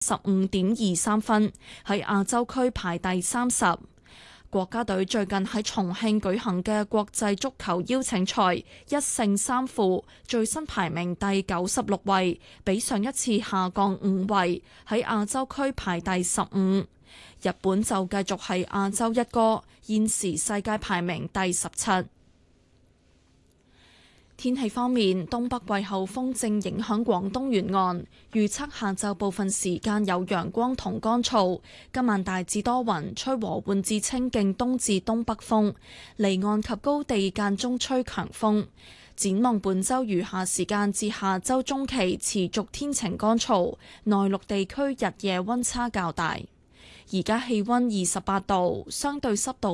15.23分，喺亞洲區排第30。國家隊最近喺重慶舉行嘅國際足球邀請賽1勝3負，最新排名第96位，比上一次下降5位，喺亞洲區排第15。日本就繼續係亞洲一哥，現時世界排名第17。天氣方面，東北季候風正影響廣東沿岸，預測下晝部分時間有陽光同乾燥，今晚大致多雲，吹和緩至清勁東至東北風，離岸及高地間中吹強風。展望本週餘下時間至下週中期持續天晴乾燥，內陸地區日夜溫差較大。而家氣溫28度，相對濕度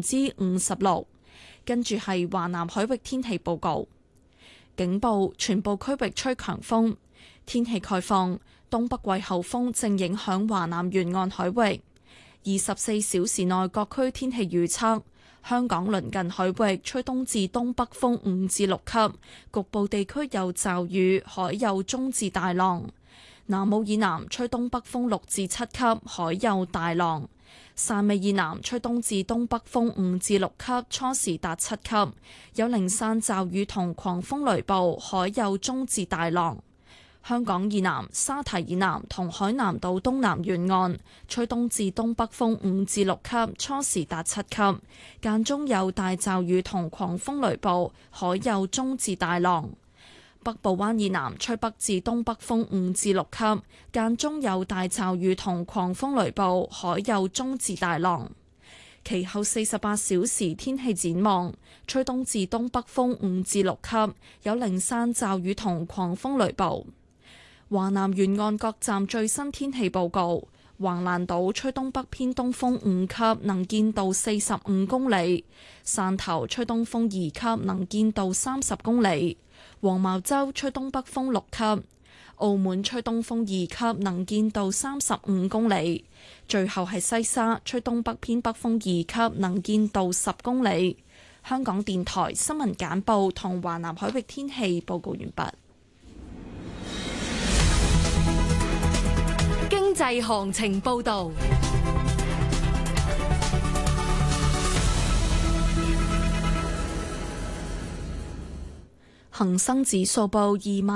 56%。跟住係華南海域天氣報告。警報，全部區域吹強風，天氣概況，東北季候風正影響華南沿岸海域。24小時內各區天氣預測：香港鄰近海域吹東至東北風5至6級，局部地區有驟雨，海有中至大浪。南澳以南吹東北風6至7級，海有大浪。汕尾以南吹東至東北風5至6級，初時達7級，有零散驟雨同狂風雷暴，海有中至大浪。香港以南、沙堤以南同海南島東南沿岸吹東至東北風5至6級，初時達7級，間中有大驟雨同狂風雷暴，海有中至大浪。北部灣以南吹北至東北風5至6級，間中有大驟雨同狂風雷暴，海有中至大浪。其後48小時天氣展望，吹東至東北風5至6級，有零散驟雨同狂風雷暴。華南沿岸各站最新天氣報告：橫瀾島吹東北偏東風5級，能見度45公里；汕頭吹東風2級，能見度30公里；黃茅洲吹東北風6級；澳門吹東風2級，能見度35公里；最後係西沙吹東北偏北風2級，能見度10公里。香港電台新聞簡報同華南海域天氣報告完畢。 經濟行情報道。 恒生指數報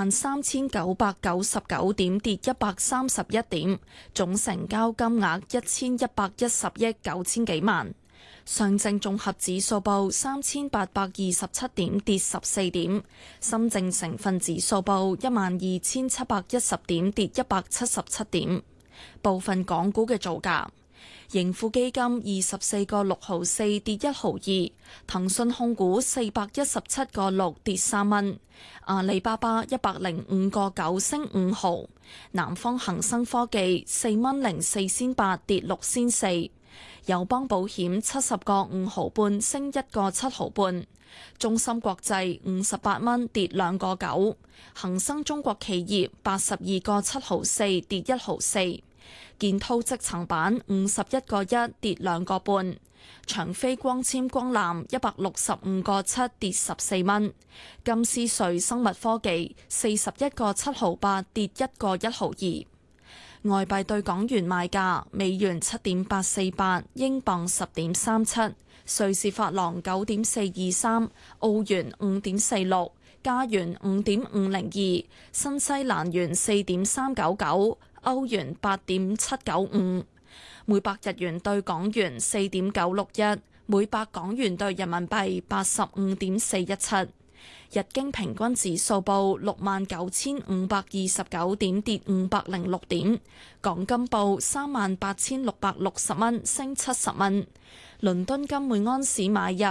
23,999點，跌131點，總成交金額1110億9千幾萬。上證綜合指數報3827點，跌14點。深證成分指數報12710點，跌177點。部分港股嘅造價：盈富基金24個6毫4，跌1毫2；騰訊控股417個6，跌3蚊；阿里巴巴105個9，升5毫；南方恒生科技4蚊04仙8，跌6仙4；友邦保險70個5毫半，升1個7毫半；中芯國際58蚊，跌2個9；恒生中國企業82個7毫4，跌1毫4；建滔積層板51個1，跌2個半；長飛光纖光纜165個7，跌14蚊；金絲瑞生物科技41個7毫8，跌1個1毫2。外幣對港元賣價：美元7.848，英鎊10.37，瑞士法郎9.423，澳元5.46，加元5.502，新西蘭元4.399，歐元8.795，每百日元對港元4.961，每百港元對人民幣85.417。日經平均指數報69,529點，跌506點。港金報38,660蚊，升70蚊。倫敦金每安士買入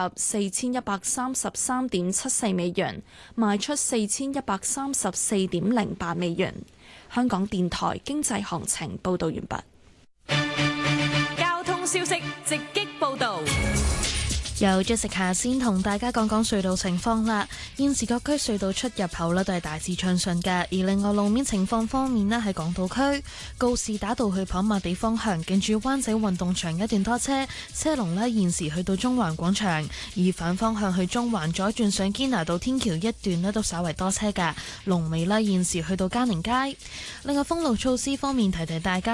4133.74美元，賣出4134.08美元。香港電台經濟行情報道完畢。 交通消息直擊報道。 由Jessica先同大家講講隧道情況啦。現時各區隧道出入口都係大致暢順㗎。而另外路面情況方面咧，喺港島區告士打道去跑馬地方向，近住灣仔運動場一段多車，車龍咧現時去到中環廣場；而反方向去中環左轉上堅拿道天橋一段咧都稍為多車㗎。龍尾咧現時去到嘉寧街。另外封路措施方面，提提大家。